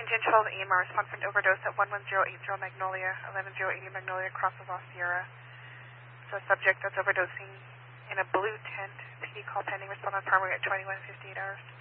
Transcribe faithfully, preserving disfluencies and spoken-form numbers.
Engine twelve E M R, respond for an overdose at one one zero eight zero Magnolia, eleven zero eighty Magnolia, across the Lost Sierra. So a subject that's overdosing in a blue tent. P D call pending, respond on primary at twenty-one fifty-eight hours.